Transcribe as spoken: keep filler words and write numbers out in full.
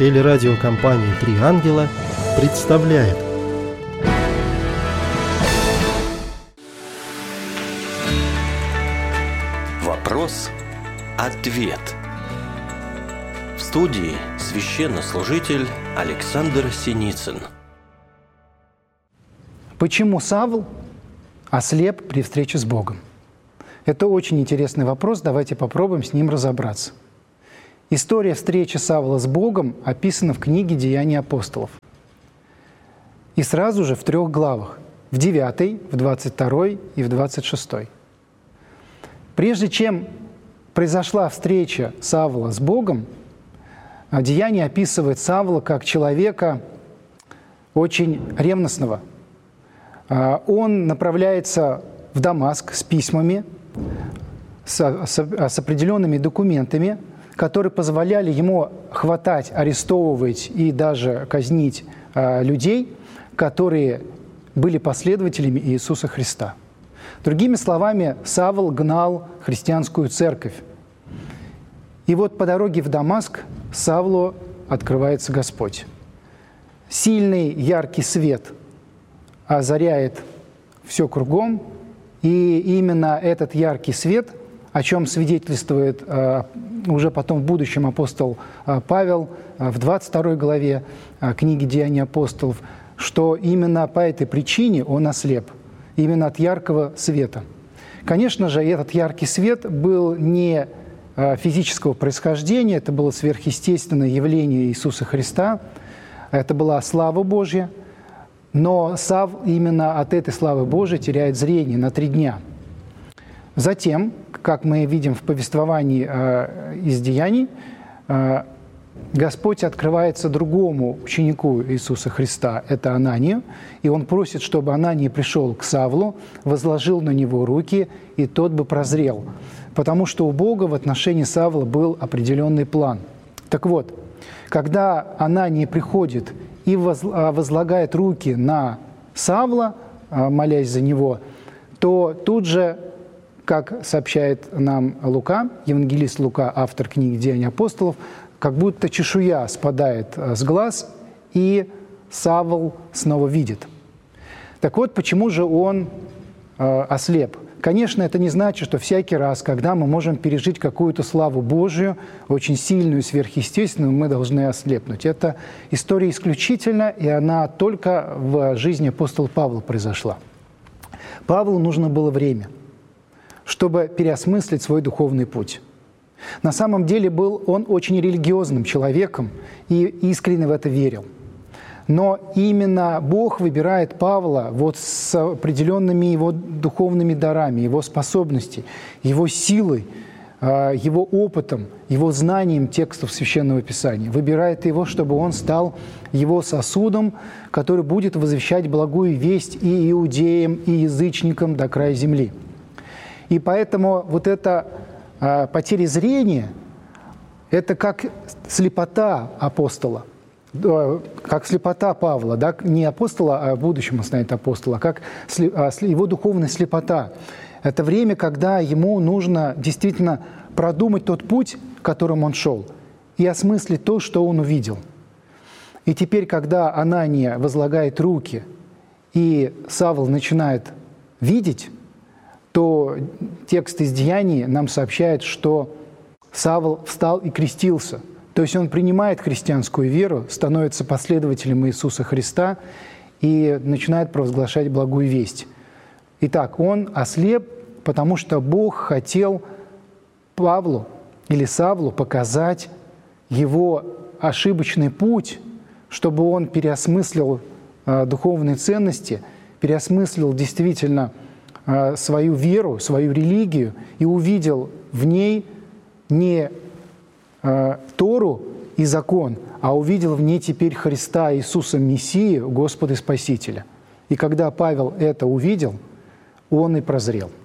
Телерадиокомпания «Три ангела» представляет. Вопрос-ответ. В студии священнослужитель Александр Синицын. Почему Савл ослеп при встрече с Богом? Это очень интересный вопрос, давайте попробуем с ним разобраться. История встречи Савла с Богом описана в книге «Деяния апостолов». И сразу же в трех главах – в девятой, в двадцать второй и в двадцать шестой. Прежде чем произошла встреча Савла с Богом, Деяние описывает Савла как человека очень ревностного. Он направляется в Дамаск с письмами, с, с, с определенными документами, которые позволяли ему хватать, арестовывать и даже казнить э, людей, которые были последователями Иисуса Христа. Другими словами, Савл гнал христианскую церковь. И вот по дороге в Дамаск Савлу открывается Господь. Сильный, яркий свет озаряет все кругом, и именно этот яркий свет, о чем свидетельствует э, уже потом в будущем апостол э, Павел э, в двадцать второй главе э, книги «Деяния апостолов», что именно по этой причине он ослеп, именно от яркого света. Конечно же, этот яркий свет был не э, физического происхождения, это было сверхъестественное явление Иисуса Христа, это была слава Божья, но Савл именно от этой славы Божией теряет зрение на три дня. Затем, как мы видим в повествовании э, из Деяний, э, Господь открывается другому ученику Иисуса Христа, это Ананию, и Он просит, чтобы Ананий пришел к Савлу, возложил на него руки, и тот бы прозрел. Потому что у Бога в отношении Савла был определенный план. Так вот, когда Ананий приходит и возлагает руки на Савла, молясь за него, то тут же, как сообщает нам Лука, евангелист Лука, автор книги «Деяния апостолов», как будто чешуя спадает с глаз, и Савл снова видит. Так вот, почему же он э, ослеп? Конечно, это не значит, что всякий раз, когда мы можем пережить какую-то славу Божию, очень сильную, сверхъестественную, мы должны ослепнуть. Это история исключительна, и она только в жизни апостола Павла произошла. Павлу нужно было время, чтобы переосмыслить свой духовный путь. На самом деле был он очень религиозным человеком и искренне в это верил. Но именно Бог выбирает Павла вот с определенными его духовными дарами, его способностями, его силой, его опытом, его знанием текстов Священного Писания. Выбирает его, чтобы он стал его сосудом, который будет возвещать благую весть и иудеям, и язычникам до края земли. И поэтому вот эта потеря зрения – это как слепота апостола, как слепота Павла, да? Не апостола, а в будущем он станет апостолом, а как его духовная слепота. Это время, когда ему нужно действительно продумать тот путь, которым он шел, и осмыслить то, что он увидел. И теперь, когда Анания возлагает руки, и Савл начинает видеть, то текст из Деяний нам сообщает, что Савл встал и крестился. То есть он принимает христианскую веру, становится последователем Иисуса Христа и начинает провозглашать благую весть. Итак, он ослеп, потому что Бог хотел Павлу или Савлу показать его ошибочный путь, чтобы он переосмыслил э, духовные ценности, переосмыслил действительно э, свою веру, свою религию и увидел в ней не э, Тору и закон, а увидел в ней теперь Христа, Иисуса Мессию, Господа и Спасителя. И когда Павел это увидел, он и прозрел.